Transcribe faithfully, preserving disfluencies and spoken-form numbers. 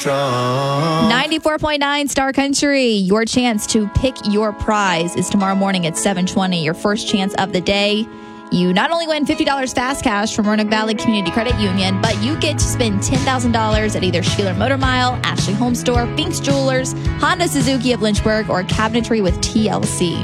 ninety-four point nine Star Country. Your chance to pick your prize is tomorrow morning at seven twenty. Your first chance of the day. You not only win fifty dollars fast cash from Roanoke Valley Community Credit Union, but you get to spend ten thousand dollars at either Sheeler Motor Mile, Ashley Home Store, Fink's Jewelers, Honda Suzuki of Lynchburg, or Cabinetry with T L C.